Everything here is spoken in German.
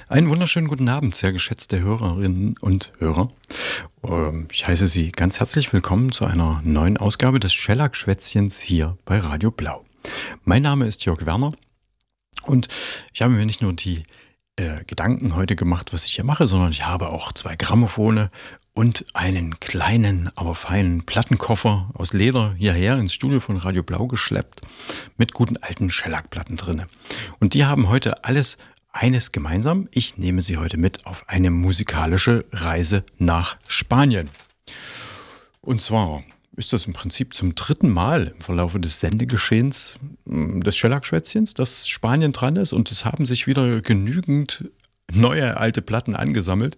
Einen wunderschönen guten Abend, sehr geschätzte Hörerinnen und Hörer. Ich heiße Sie ganz herzlich willkommen zu einer neuen Ausgabe des Schellack-Schwätzchens hier bei Radio Blau. Mein Name ist Jörg Werner und ich habe mir nicht nur die Gedanken heute gemacht, was ich hier mache, sondern ich habe auch 2 Grammophone und einen kleinen, aber feinen Plattenkoffer aus Leder hierher ins Studio von Radio Blau geschleppt mit guten alten Schellackplatten drinne. Und die haben heute alles eines gemeinsam: ich nehme Sie heute mit auf eine musikalische Reise nach Spanien. Und zwar ist das im Prinzip zum 3. Mal im Verlaufe des Sendegeschehens des Schellack-Schwätzchens, dass Spanien dran ist, und es haben sich wieder genügend neue alte Platten angesammelt,